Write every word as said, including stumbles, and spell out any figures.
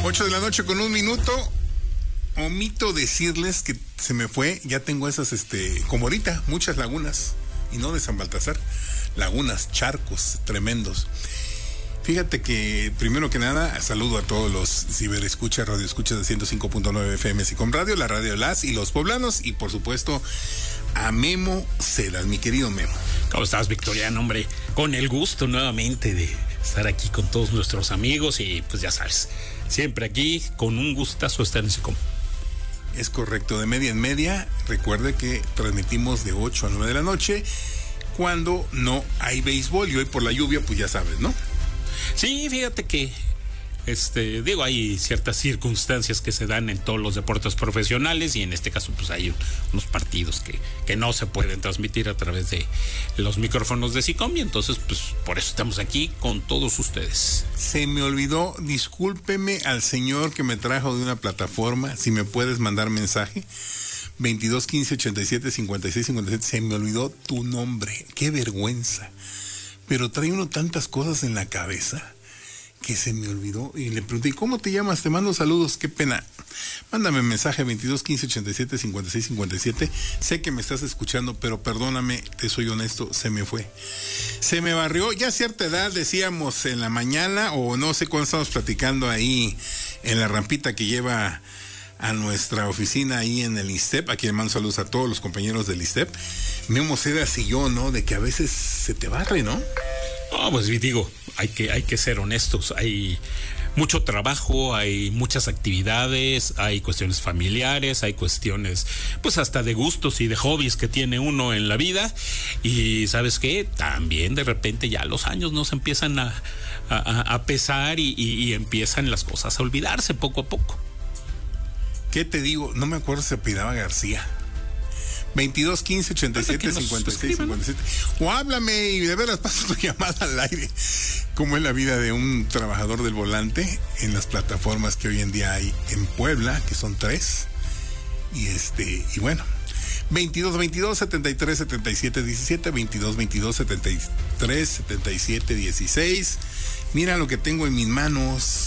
ocho de la noche con un minuto. Omito decirles que se me fue, ya tengo esas, este, como ahorita, muchas lagunas, y no de San Baltasar, lagunas, charcos tremendos. Fíjate que, primero que nada, saludo a todos los ciberescuchas, radioescuchas de ciento cinco punto nueve F M Sicom Radio, la radio de Las y los poblanos, y por supuesto, a Memo Cedas, mi querido Memo. ¿Cómo estás, Victoriano, hombre? Con el gusto nuevamente de estar aquí con todos nuestros amigos y pues ya sabes, siempre aquí con un gustazo estar en Sicom. Es correcto, de media en media. Recuerde que transmitimos de ocho a nueve de la noche cuando no hay béisbol, y hoy por la lluvia, pues ya sabes, ¿no? Sí, fíjate que, este, digo, hay ciertas circunstancias que se dan en todos los deportes profesionales, y en este caso, pues hay unos partidos que, que no se pueden transmitir a través de los micrófonos de Sicom, y entonces, pues, por eso estamos aquí con todos ustedes. Se me olvidó, discúlpeme al señor que me trajo de una plataforma, si me puedes mandar mensaje, veintidós quince ochenta y siete cincuenta y seis cincuenta y siete, se me olvidó tu nombre, qué vergüenza, pero trae uno tantas cosas en la cabeza que se me olvidó, y le pregunté, ¿cómo te llamas? Te mando saludos, qué pena. Mándame mensaje veintidós quince ochenta y siete cincuenta y seis cincuenta y siete. Sé que me estás escuchando, pero perdóname, te soy honesto, se me fue. Se me barrió, ya a cierta edad decíamos en la mañana, o no sé cuándo estamos platicando ahí en la rampita que lleva a nuestra oficina ahí en el ISTEP, aquí le mando saludos a todos los compañeros del ISTEP. Memo Cedas y yo, ¿no? De que a veces se te barre, ¿no? No, pues digo, hay que, hay que ser honestos, hay mucho trabajo, hay muchas actividades, hay cuestiones familiares, hay cuestiones, pues hasta de gustos y de hobbies que tiene uno en la vida, y ¿sabes qué? También de repente ya los años nos empiezan a, a, a pesar y, y, y empiezan las cosas a olvidarse poco a poco. ¿Qué te digo? No me acuerdo si se apellidaba García. veintidós quince ochenta y siete cincuenta y seis cincuenta y siete. O háblame y de veras paso tu llamada al aire. ¿Cómo es la vida de un trabajador del volante en las plataformas que hoy en día hay en Puebla, que son tres? Y este, y bueno, veintidós veintidós setenta y tres setenta y siete diecisiete, veintidós veintidós setenta y tres setenta y siete dieciséis. Mira lo que tengo en mis manos.